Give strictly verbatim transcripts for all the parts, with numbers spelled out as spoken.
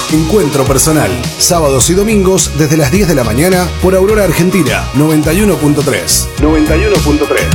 Encuentro personal, sábados y domingos desde las diez de la mañana por Aurora Argentina, noventa y uno punto tres. noventa y uno punto tres.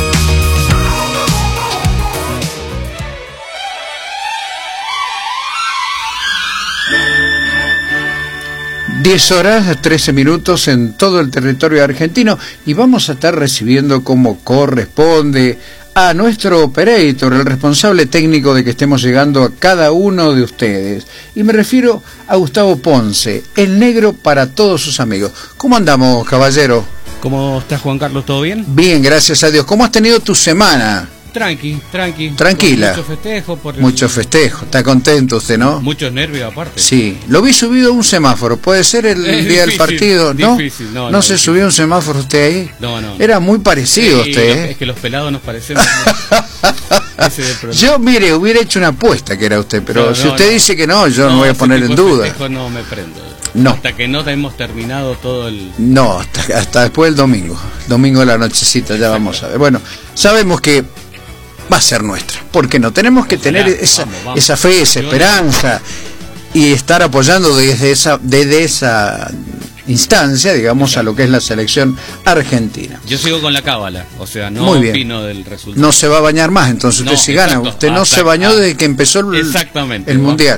diez horas, trece minutos en todo el territorio argentino y vamos a estar recibiendo como corresponde a nuestro operator, el responsable técnico de que estemos llegando a cada uno de ustedes. Y me refiero a Gustavo Ponce, el negro para todos sus amigos. ¿Cómo andamos, caballero? ¿Cómo estás, Juan Carlos? ¿Todo bien? Bien, gracias a Dios. ¿Cómo has tenido tu semana? Tranqui, tranqui. Tranquila. Mucho festejo. Por el... Mucho festejo. Está contento usted, ¿no? Muchos nervios aparte. Sí. Lo vi subido a un semáforo. ¿Puede ser el es día difícil, del partido? ¿No? Difícil. No, ¿No, no se difícil. subió un semáforo usted ahí? No, no. Era muy parecido sí, usted, lo, ¿eh? Es que los pelados nos parecemos. Ese es el problema. Yo, mire, hubiera hecho una apuesta que era usted, pero No, si no, usted no. dice que no, yo no, no voy a ese poner tipo en de duda. festejo no me prendo. No. Hasta que no hemos terminado todo el... No, hasta, hasta después del domingo. Domingo de la nochecita, ya vamos a ver. Bueno, sabemos que va a ser nuestra. ¿Por qué no? Tenemos que Ojalá, tener esa, vamos, vamos. esa fe, esa Yo esperanza y estar apoyando desde esa, desde esa instancia, digamos, a lo que es la selección argentina. Yo sigo con la cábala, o sea, no Muy bien. opino del resultado. No se va a bañar más, entonces usted No, si gana. exacto. Usted no Hasta- se bañó ah, desde que empezó el, Exactamente. el Vamos- mundial.